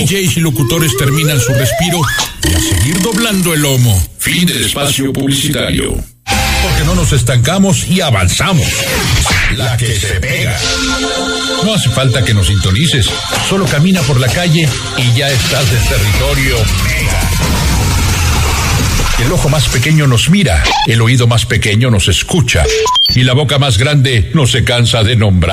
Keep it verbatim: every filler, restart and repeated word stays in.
Js y locutores terminan su respiro y a seguir doblando el lomo. Fin del espacio publicitario. Porque no nos estancamos y avanzamos. La que se pega. No hace falta que nos sintonices. Solo camina por la calle y ya estás en territorio Mega. El ojo más pequeño nos mira, el oído más pequeño nos escucha y la boca más grande no se cansa de nombrar.